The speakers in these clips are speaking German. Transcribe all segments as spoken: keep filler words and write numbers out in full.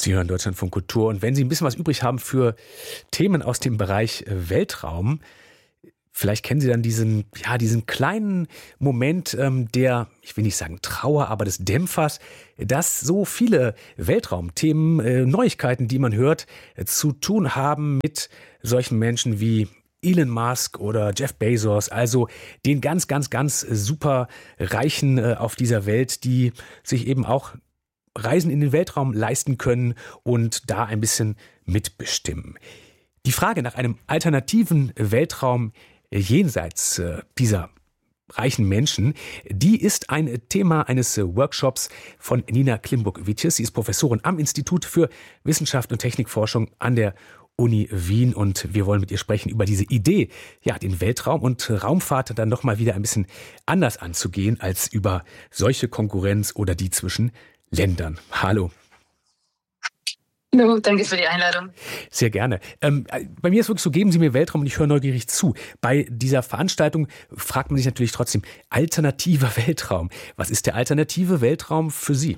Sie hören Deutschlandfunk Kultur und wenn Sie ein bisschen was übrig haben für Themen aus dem Bereich Weltraum, vielleicht kennen Sie dann diesen, ja, diesen kleinen Moment ähm, der, ich will nicht sagen Trauer, aber des Dämpfers, dass so viele Weltraumthemen, äh, Neuigkeiten, die man hört, äh, zu tun haben mit solchen Menschen wie Elon Musk oder Jeff Bezos, also den ganz, ganz, ganz super Reichen äh, auf dieser Welt, die sich eben auch Reisen in den Weltraum leisten können und da ein bisschen mitbestimmen. Die Frage nach einem alternativen Weltraum jenseits äh, dieser reichen Menschen, die ist ein Thema eines Workshops von Nina Klimburg-Witjes. Sie ist Professorin am Institut für Wissenschaft und Technikforschung an der Uni Wien und wir wollen mit ihr sprechen über diese Idee, ja, den Weltraum und Raumfahrt dann nochmal wieder ein bisschen anders anzugehen als über solche Konkurrenz oder die zwischen Ländern. Hallo. Hallo, danke für die Einladung. Sehr gerne. Ähm, bei mir ist wirklich so, geben Sie mir Weltraum und ich höre neugierig zu. Bei dieser Veranstaltung fragt man sich natürlich trotzdem, alternativer Weltraum. Was ist der alternative Weltraum für Sie?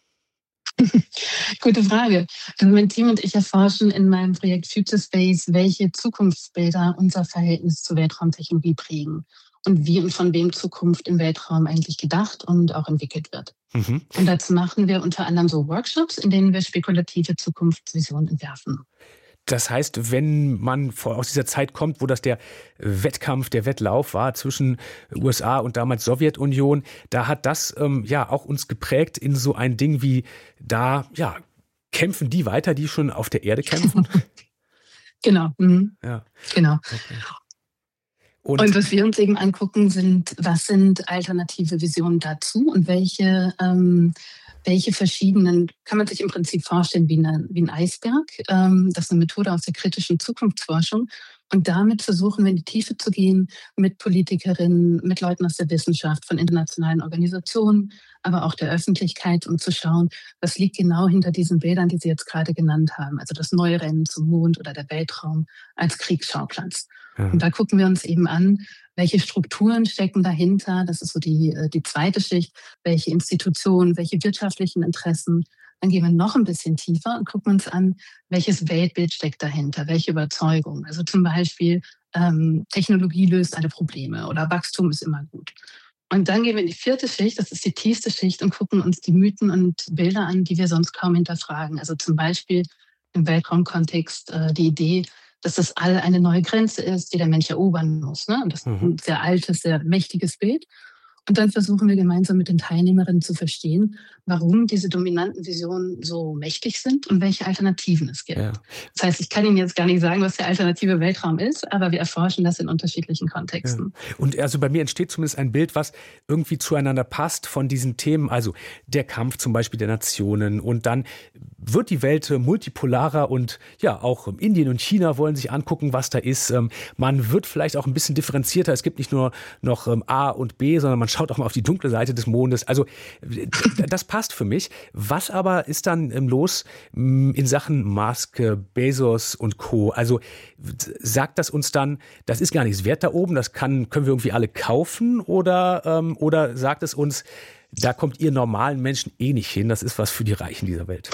Gute Frage. Also mein Team und ich erforschen in meinem Projekt Future Space, welche Zukunftsbilder unser Verhältnis zur Weltraumtechnologie prägen und wie und von wem Zukunft im Weltraum eigentlich gedacht und auch entwickelt wird. Mhm. Und dazu machen wir unter anderem so Workshops, in denen wir spekulative Zukunftsvisionen entwerfen. Das heißt, wenn man aus dieser Zeit kommt, wo das der Wettkampf, der Wettlauf war zwischen U S A und damals Sowjetunion, da hat das ähm, ja auch uns geprägt in so ein Ding wie, da ja kämpfen die weiter, die schon auf der Erde kämpfen? Genau. Mhm. Ja. Genau. Okay. Und, und was wir uns eben angucken, sind, was sind alternative Visionen dazu und welche, ähm, welche verschiedenen, kann man sich im Prinzip vorstellen wie, eine, wie ein Eisberg. Ähm, das ist eine Methode aus der kritischen Zukunftsforschung. Und damit versuchen wir in die Tiefe zu gehen mit Politikerinnen, mit Leuten aus der Wissenschaft, von internationalen Organisationen, aber auch der Öffentlichkeit, um zu schauen, was liegt genau hinter diesen Bildern, die Sie jetzt gerade genannt haben. Also das neue Rennen zum Mond oder der Weltraum als Kriegsschauplatz. Ja. Und da gucken wir uns eben an, welche Strukturen stecken dahinter. Das ist so die, die zweite Schicht. Welche Institutionen, welche wirtschaftlichen Interessen. Dann gehen wir noch ein bisschen tiefer und gucken uns an, welches Weltbild steckt dahinter, welche Überzeugung. Also zum Beispiel, ähm, Technologie löst alle Probleme oder Wachstum ist immer gut. Und dann gehen wir in die vierte Schicht, das ist die tiefste Schicht, und gucken uns die Mythen und Bilder an, die wir sonst kaum hinterfragen. Also zum Beispiel im Weltraumkontext äh, die Idee, dass das All eine neue Grenze ist, die der Mensch erobern muss. Ne? Und das ist ein sehr altes, sehr mächtiges Bild. Und dann versuchen wir gemeinsam mit den Teilnehmerinnen zu verstehen, warum diese dominanten Visionen so mächtig sind und welche Alternativen es gibt. Ja. Das heißt, ich kann Ihnen jetzt gar nicht sagen, was der alternative Weltraum ist, aber wir erforschen das in unterschiedlichen Kontexten. Ja. Und also bei mir entsteht zumindest ein Bild, was irgendwie zueinander passt von diesen Themen, also der Kampf zum Beispiel der Nationen, und dann wird die Welt multipolarer und ja, auch Indien und China wollen sich angucken, was da ist. Man wird vielleicht auch ein bisschen differenzierter. Es gibt nicht nur noch A und B, sondern man schaut auch mal auf die dunkle Seite des Mondes. Also das passt für mich. Was aber ist dann los in Sachen Musk, Bezos und Co.? Also sagt das uns dann, das ist gar nichts wert da oben, das kann, können wir irgendwie alle kaufen, oder, ähm, oder sagt es uns, da kommt ihr normalen Menschen eh nicht hin, das ist was für die Reichen dieser Welt?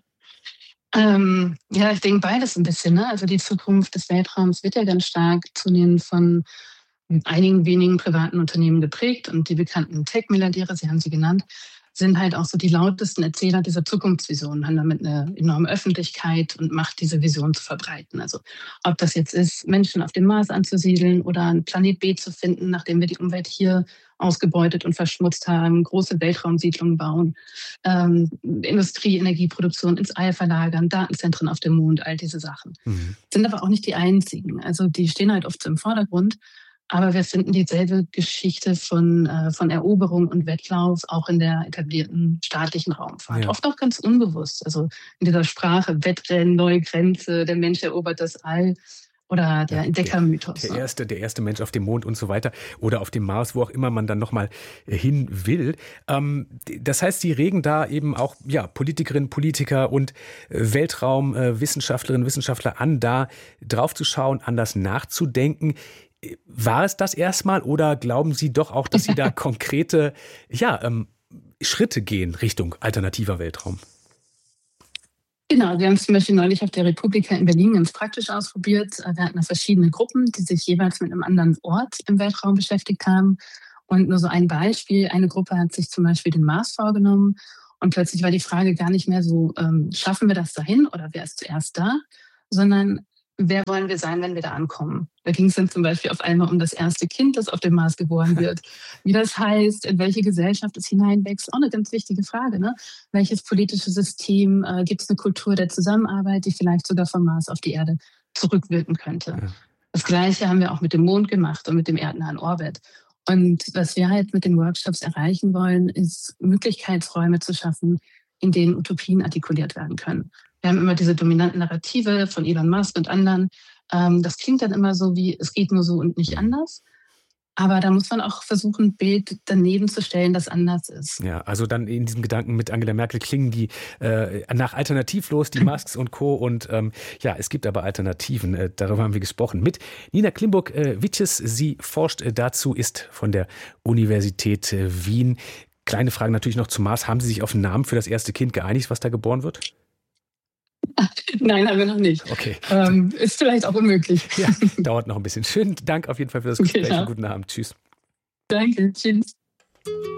Ähm, ja, ich denke beides ein bisschen. Ne? Also die Zukunft des Weltraums wird ja ganz stark zunehmend von einigen wenigen privaten Unternehmen geprägt, und die bekannten Tech-Milliardäre, Sie haben sie genannt, sind halt auch so die lautesten Erzähler dieser Zukunftsvisionen, haben damit eine enorme Öffentlichkeit und Macht, diese Vision zu verbreiten. Also ob das jetzt ist, Menschen auf dem Mars anzusiedeln oder einen Planet B zu finden, nachdem wir die Umwelt hier ausgebeutet und verschmutzt haben, große Weltraumsiedlungen bauen, ähm, Industrie, Energieproduktion ins All verlagern, Datenzentren auf dem Mond, all diese Sachen. Mhm. Sind aber auch nicht die einzigen. Also die stehen halt oft so im Vordergrund. Aber wir finden dieselbe Geschichte von, äh, von Eroberung und Wettlauf auch in der etablierten staatlichen Raumfahrt. Ja. Oft auch ganz unbewusst. Also in dieser Sprache, Wettrennen, neue Grenze, der Mensch erobert das All oder der ja, Entdeckermythos. Der, der, erste, der erste Mensch auf dem Mond und so weiter oder auf dem Mars, wo auch immer man dann nochmal hin will. Ähm, das heißt, Sie regen da eben auch ja, Politikerinnen, Politiker und Weltraumwissenschaftlerinnen, Wissenschaftler an, da drauf zu schauen, anders nachzudenken. War es das erstmal, oder glauben Sie doch auch, dass Sie da konkrete ja, ähm, Schritte gehen Richtung alternativer Weltraum? Genau, wir haben es zum Beispiel neulich auf der Republika in Berlin ganz praktisch ausprobiert. Wir hatten da verschiedene Gruppen, die sich jeweils mit einem anderen Ort im Weltraum beschäftigt haben. Und nur so ein Beispiel, eine Gruppe hat sich zum Beispiel den Mars vorgenommen und plötzlich war die Frage gar nicht mehr so, ähm, schaffen wir das dahin oder wer ist zuerst da, sondern wer wollen wir sein, wenn wir da ankommen? Da ging es dann zum Beispiel auf einmal um das erste Kind, das auf dem Mars geboren wird. Wie das heißt, in welche Gesellschaft es hineinwächst, auch eine ganz wichtige Frage. Ne? Welches politische System, äh, gibt es eine Kultur der Zusammenarbeit, die vielleicht sogar vom Mars auf die Erde zurückwirken könnte? Ja. Das Gleiche haben wir auch mit dem Mond gemacht und mit dem erdnahen Orbit. Und was wir halt mit den Workshops erreichen wollen, ist Möglichkeitsräume zu schaffen, in denen Utopien artikuliert werden können. Wir haben immer diese dominanten Narrative von Elon Musk und anderen. Ähm, das klingt dann immer so wie, es geht nur so und nicht anders. Aber da muss man auch versuchen, ein Bild daneben zu stellen, das anders ist. Ja, also dann in diesem Gedanken mit Angela Merkel klingen die äh, nach alternativlos, die Musks und Co. Und ähm, ja, es gibt aber Alternativen. Äh, darüber haben wir gesprochen mit Nina Klimburg-Witsches. Sie forscht äh, dazu, ist von der Universität äh, Wien. Kleine Frage natürlich noch zum Mars. Haben Sie sich auf einen Namen für das erste Kind geeinigt, was da geboren wird? Nein, haben wir noch nicht. Okay. Ähm, ist vielleicht auch unmöglich. Ja, dauert noch ein bisschen. Schönen Dank auf jeden Fall für das Gespräch. Genau. Guten Abend. Tschüss. Danke. Tschüss.